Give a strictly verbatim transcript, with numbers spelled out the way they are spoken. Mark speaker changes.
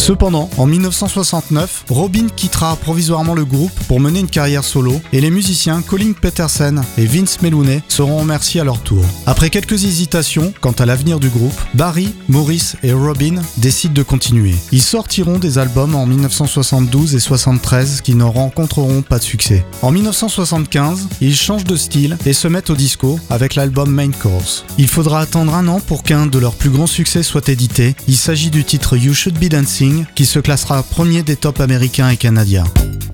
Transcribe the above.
Speaker 1: Cependant, en mille neuf cent soixante-neuf, Robin quittera provisoirement le groupe pour mener une carrière solo et les musiciens Colin Petersen et Vince Melouney seront remerciés à leur tour. Après quelques hésitations quant à l'avenir du groupe, Barry, Maurice et Robin décident de continuer. Ils sortiront des albums en mille neuf cent soixante-douze et soixante-treize qui ne rencontreront pas de succès. En mille neuf cent soixante-quinze, ils changent de style et se mettent au disco avec l'album Main Course. Il faudra attendre un an pour qu'un de leurs plus grands succès soit édité. Il s'agit du titre You Should Be Dancing qui se classera premier des tops américains et canadiens.